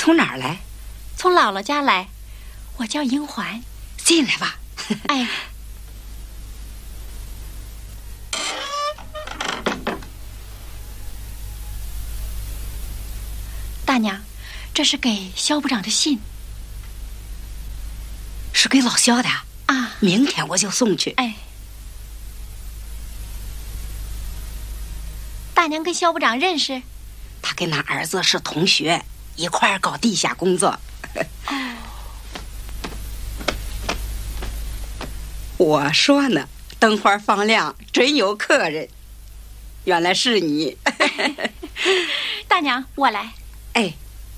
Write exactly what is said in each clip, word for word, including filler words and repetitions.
从哪儿来？ 从姥姥家来，我叫英环。 进来吧。 哎，大娘，这是给肖部长的信。 是给老肖的啊？ 明天我就送去。 哎，大娘跟肖部长认识？ 他跟他儿子是同学，一块儿搞地下工作。 哦， 我说呢，灯花放亮，准有客人。原来是你。 大娘，我来。 哎，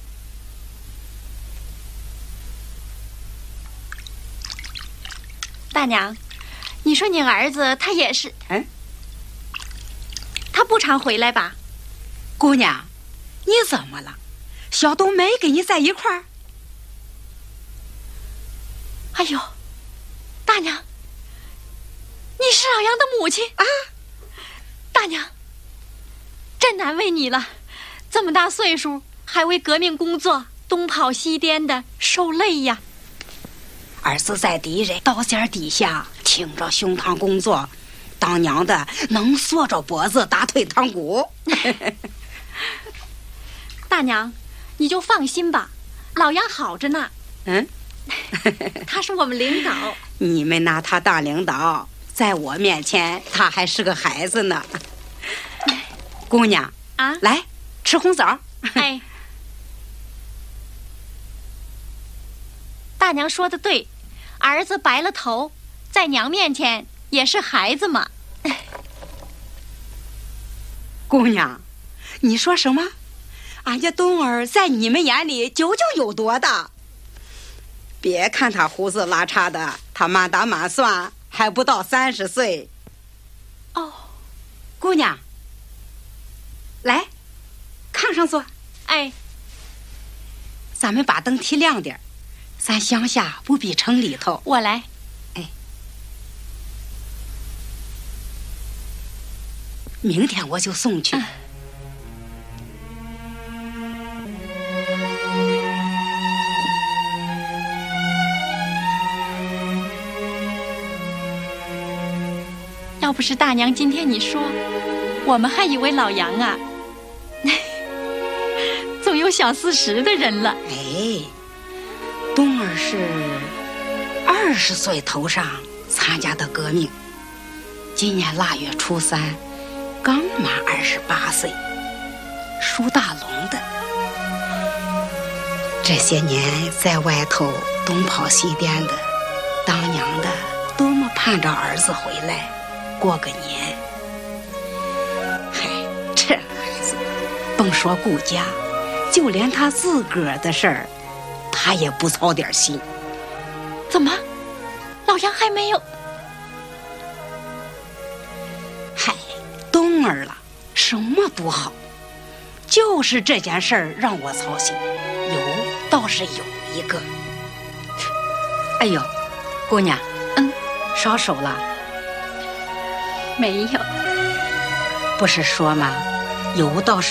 大娘，你说你儿子他也是， 嗯， 他不常回来吧？ 姑娘，你怎么了？小东没跟你在一块儿？ 哎呦，大娘，你是老杨的母亲啊！ 大娘，真难为你了，这么大岁数还为革命工作东跑西颠的，受累呀。 儿子在敌人刀尖底下挺着胸膛工作，当娘的能缩着脖子打退堂鼓。 大娘，你就放心吧，老杨好着呢。 嗯， 他是我们领导。 你们拿他当领导，在我面前他还是个孩子呢。姑娘啊， 来吃红枣。 哎，大娘说的对，儿子白了头，在娘面前也是孩子嘛。 姑娘，你说什么？俺家东儿在你们眼里究竟有多大？别看他胡子拉碴的，他满打满算还不到三十岁。 哦， 姑娘，来，炕上坐。 哎， 咱们把灯提亮点，咱乡下不比城里头。 我来。 哎，明天我就送去。 嗯，要不是大娘今天你说，我们还以为老杨啊总有小四十的人了。 哎，东儿是二十岁头上参加的革命，今年腊月初三刚满二十八岁，属大龙的。这些年在外头东跑西颠的，当娘的多么盼着儿子回来过个年。嗨，这孩子甭说顾家，就连他自个儿的事儿他也不操点心。 怎么老杨还没有？ 嗨，东儿了，什么都好，就是这件事儿让我操心。有倒是有一个。哎呦，姑娘， 嗯， 烧手了？ 没有。 不是说吗？有倒是